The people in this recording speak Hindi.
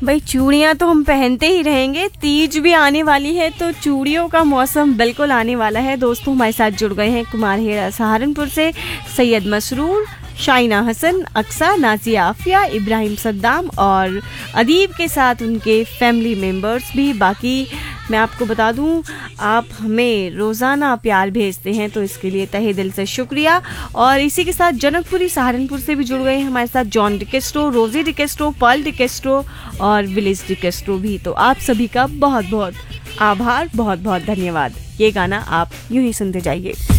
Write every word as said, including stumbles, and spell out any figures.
भाई चूड़ियाँ तो हम पहनते ही रहेंगे, तीज भी आने वाली है तो चूड़ियों का मौसम बिल्कुल आने वाला है। दोस्तों हमारे साथ जुड़ गए हैं कुमारहेड़ा सहारनपुर से सैयद मसरूर, शाइना हसन, अक्सा, नाजिया आफिया, इब्राहिम सद्दाम और अदीब के साथ उनके फैमिली मेम्बर्स भी। बाकी मैं आपको बता दूं, आप हमें रोज़ाना प्यार भेजते हैं तो इसके लिए तहे दिल से शुक्रिया। और इसी के साथ जनकपुरी सहारनपुर से भी जुड़ गए हैं हमारे साथ जॉन डिकेस्ट्रो, रोजी डिकेस्ट्रो, पर्ल डिकेस्ट्रो और विलेज डिकेस्ट्रो भी। तो आप सभी का बहुत बहुत आभार, बहुत बहुत धन्यवाद। ये गाना आप यूं ही सुनते जाइए।